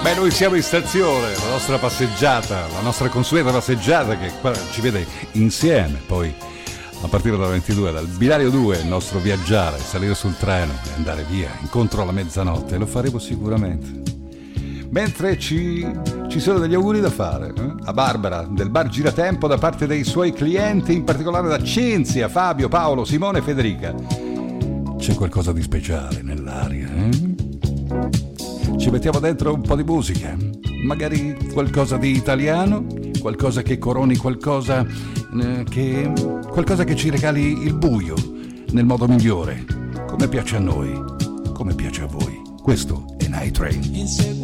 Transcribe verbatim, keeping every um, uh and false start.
Beh, noi siamo in stazione, la nostra passeggiata, la nostra consueta passeggiata che qua ci vede insieme, poi a partire dalle ventidue, dal binario due, il nostro viaggiare, salire sul treno e andare via, incontro alla mezzanotte, lo faremo sicuramente. Mentre ci, ci sono degli auguri da fare eh? a Barbara del bar Giratempo da parte dei suoi clienti, in particolare da Cinzia, Fabio, Paolo, Simone e Federica. C'è qualcosa di speciale nell'aria, eh? Ci mettiamo dentro un po' di musica, magari qualcosa di italiano, qualcosa che coroni qualcosa eh, che qualcosa che ci regali il buio nel modo migliore, come piace a noi, come piace a voi. Questo è Night Train.